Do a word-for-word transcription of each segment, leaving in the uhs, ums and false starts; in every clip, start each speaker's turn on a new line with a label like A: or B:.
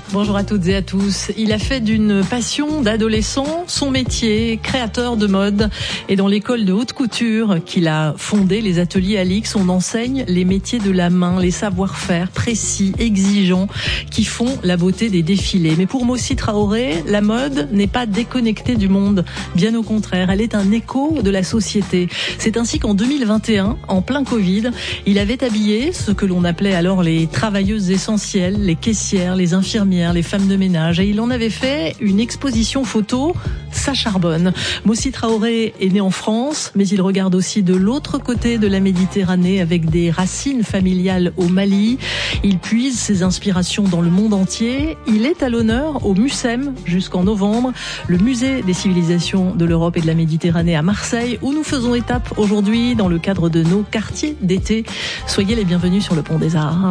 A: Bonjour à toutes et à tous. Il a fait d'une passion d'adolescent son métier, créateur de mode. Et dans l'école de haute couture qu'il a fondée, les ateliers Alix, on enseigne les métiers de la main, les savoir-faire précis, exigeants, qui font la beauté des défilés. Mais pour Moussi Traoré, la mode n'est pas déconnectée du monde. Bien au contraire, elle est un écho de la société. C'est ainsi qu'en deux mille vingt et un, en plein Covid, il avait habillé ce que l'on appelait alors les travailleuses essentielles, les caissières, les infirmières, les femmes de ménage, et il en avait fait une exposition photo. Ça charbonne. Moussi Traoré est né en France, mais il regarde aussi de l'autre côté de la Méditerranée avec des racines familiales au Mali. Il puise ses inspirations dans le monde entier. Il est à l'honneur au MUCEM jusqu'en novembre, le musée des civilisations de l'Europe et de la Méditerranée à Marseille, où nous faisons étape aujourd'hui dans le cadre de nos quartiers d'été. Soyez les bienvenus sur le Pont des Arts.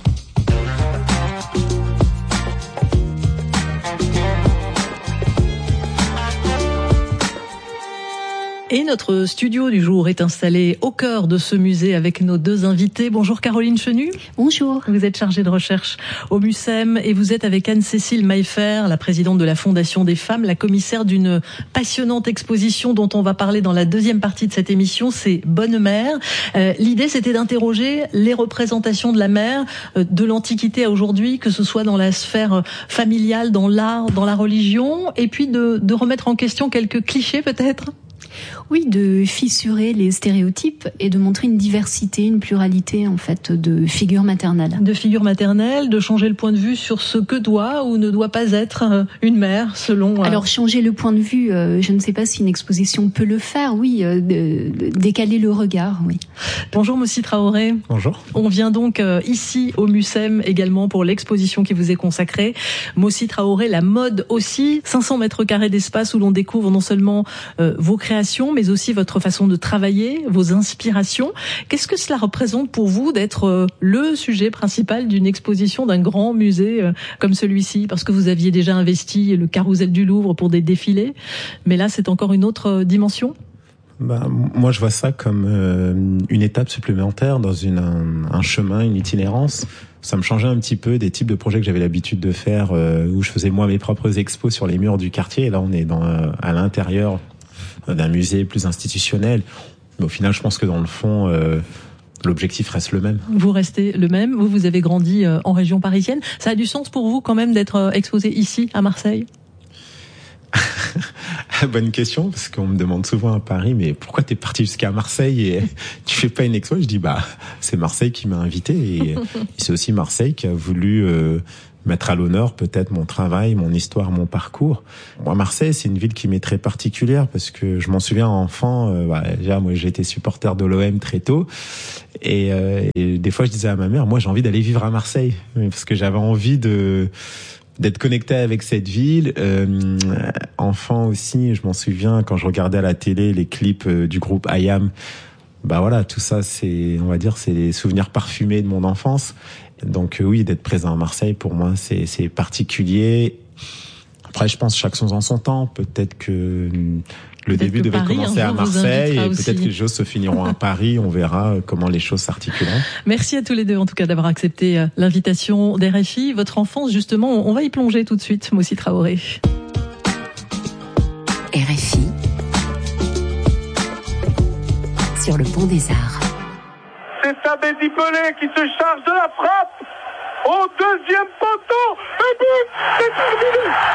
A: Et notre studio du jour est installé au cœur de ce musée avec nos deux invités. Bonjour Caroline Chenu.
B: Bonjour.
A: Vous êtes chargée de recherche au MUCEM et vous êtes avec Anne-Cécile Maillefer, la présidente de la Fondation des femmes, la commissaire d'une passionnante exposition dont on va parler dans la deuxième partie de cette émission, c'est Bonne Mère. Euh, l'idée, c'était d'interroger les représentations de la mère euh, de l'Antiquité à aujourd'hui, que ce soit dans la sphère familiale, dans l'art, dans la religion, et puis de, de remettre en question quelques clichés peut-être.
B: Oui, de fissurer les stéréotypes et de montrer une diversité, une pluralité en fait de figures maternelles.
A: De figures maternelles, de changer le point de vue sur ce que doit ou ne doit pas être une mère selon...
B: Alors changer le point de vue, euh, je ne sais pas si une exposition peut le faire, oui, euh, de, de décaler le regard, oui.
A: Bonjour Moussi Traoré.
C: Bonjour.
A: On vient donc euh, ici au MUCEM également pour l'exposition qui vous est consacrée. Moussi Traoré, la mode aussi, cinq cents mètres carrés d'espace où l'on découvre non seulement euh, vos créations, mais aussi votre façon de travailler, vos inspirations. Qu'est-ce que cela représente pour vous d'être le sujet principal d'une exposition d'un grand musée comme celui-ci? Parce que vous aviez déjà investi le Carrousel du Louvre pour des défilés, mais là c'est encore une autre dimension.
C: Bah, moi je vois ça comme euh, une étape supplémentaire dans une, un, un chemin, une itinérance. Ça me changeait un petit peu des types de projets que j'avais l'habitude de faire, euh, où je faisais moi mes propres expos sur les murs du quartier. Et là on est dans, euh, à l'intérieur d'un musée plus institutionnel. Mais au final, je pense que dans le fond, euh, l'objectif reste le même.
A: Vous restez le même. Vous, vous avez grandi euh, en région parisienne. Ça a du sens pour vous quand même d'être euh, exposé ici, à Marseille?
C: Bonne question, parce qu'on me demande souvent à Paris, mais pourquoi t'es parti jusqu'à Marseille et tu fais pas une expo? Je dis, bah, c'est Marseille qui m'a invité et c'est aussi Marseille qui a voulu euh, mettre à l'honneur peut-être mon travail, mon histoire, mon parcours. Moi, Marseille, c'est une ville qui m'est très particulière parce que je m'en souviens enfant, euh, bah, déjà, moi, j'ai été supporter de l'O M très tôt. Et, euh, et des fois, je disais à ma mère, moi, j'ai envie d'aller vivre à Marseille parce que j'avais envie de d'être connecté avec cette ville. Euh, enfant aussi, je m'en souviens quand je regardais à la télé les clips du groupe I A M. Bah voilà, tout ça, c'est, on va dire, c'est les souvenirs parfumés de mon enfance. Donc oui, d'être présent à Marseille, pour moi, c'est, c'est particulier. Après, je pense chaque chose en son temps. Peut-être que le peut-être début devait Paris, commencer à Marseille et peut-être que les choses se finiront à Paris. On verra comment les choses s'articuleront.
A: Merci à tous les deux, en tout cas, d'avoir accepté l'invitation d'R F I. Votre enfance, justement, on va y plonger tout de suite, Moussi Traoré.
D: R F I sur le Pont des Arts.
E: C'est Sabedi Pelé qui se charge de la frappe au deuxième poteau. Un but, c'est terminé.